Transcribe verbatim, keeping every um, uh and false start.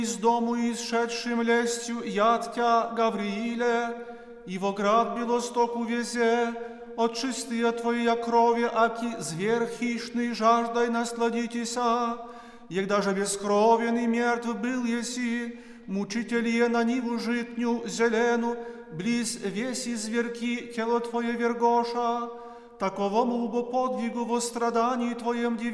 из дому исшедшим лестью яд тя, Гаврииле, и во град Белосток увезе, от чистые твоя крови, аки зверь хищный, жаждай насладитеся, егда же бескровен и мертв был еси, мучитель е на ниву житню зелену, близ веси зверки тело твое вергоша, таковому бо подвигу во страдании твоем